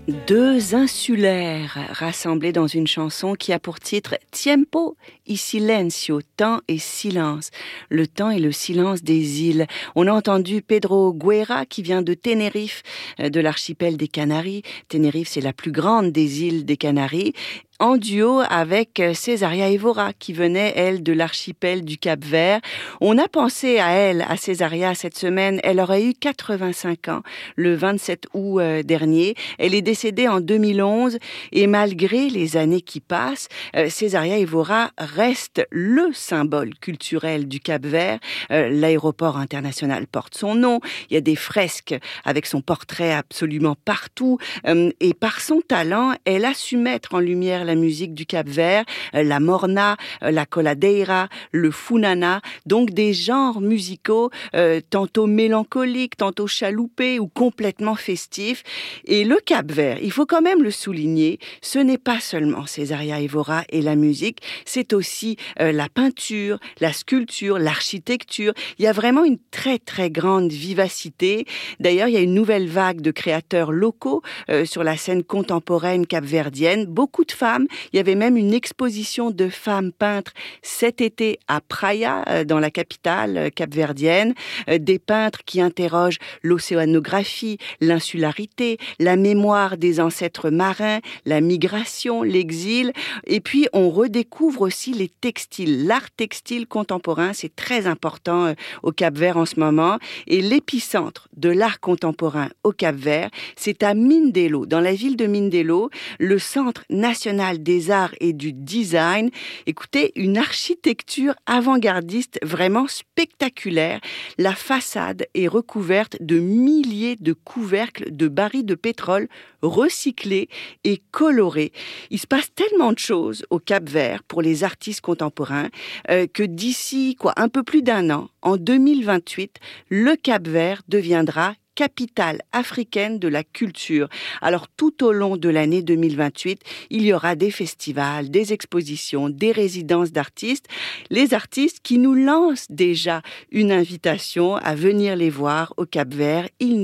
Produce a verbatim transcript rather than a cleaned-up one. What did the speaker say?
Deux insulaires rassemblés dans une chanson qui a pour titre Tiempo y Silencio, temps et silence. Le temps et le silence des îles. On a entendu Pedro Guerra qui vient de Tenerife, de l'archipel des Canaries. Tenerife, c'est la plus grande des îles des Canaries, en duo avec Césaria Évora, qui venait, elle, de l'archipel du Cap-Vert. On a pensé à elle, à Césaria, cette semaine. Elle aurait eu quatre-vingt-cinq ans, le vingt-sept août euh, dernier. Elle est décédée en deux mille onze, et malgré les années qui passent, euh, Césaria Évora reste le symbole culturel du Cap-Vert. Euh, l'aéroport international porte son nom. Il y a des fresques avec son portrait absolument partout. Euh, et par son talent, elle a su mettre en lumière la musique du Cap-Vert, la morna, la coladeira, le funana, donc des genres musicaux euh, tantôt mélancoliques, tantôt chaloupés ou complètement festifs. Et le Cap-Vert, il faut quand même le souligner, ce n'est pas seulement Césaria Évora et la musique, c'est aussi euh, la peinture, la sculpture, l'architecture. Il y a vraiment une très très grande vivacité. D'ailleurs, il y a une nouvelle vague de créateurs locaux euh, sur la scène contemporaine capverdienne, beaucoup de femmes. Il y avait même une exposition de femmes peintres cet été à Praia, dans la capitale capverdienne, des peintres qui interrogent l'océanographie, l'insularité, la mémoire des ancêtres marins, la migration, l'exil. Et puis, on redécouvre aussi les textiles. L'art textile contemporain, c'est très important au Cap-Vert en ce moment. Et l'épicentre de l'art contemporain au Cap-Vert, c'est à Mindelo, dans la ville de Mindelo, le Centre national des arts et du design. Écoutez, une architecture avant-gardiste vraiment spectaculaire. La façade est recouverte de milliers de couvercles de barils de pétrole recyclés et colorés. Il se passe tellement de choses au Cap-Vert pour les artistes contemporains euh, que d'ici quoi, un peu plus d'un an, en deux mille vingt-huit, le Cap-Vert deviendra capitale africaine de la culture. Alors, tout au long de l'année deux mille vingt-huit, il y aura des festivals, des expositions, des résidences d'artistes. Les artistes qui nous lancent déjà une invitation à venir les voir au Cap-Vert, ils